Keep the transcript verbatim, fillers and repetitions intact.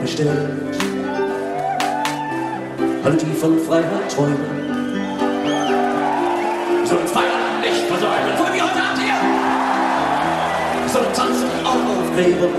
gestellt. Alle, die von Freiheit träumen, sollen feiern, nicht versäumen. Voll wie heute Abend hier! Sollen tanzen auch auf Gräbern.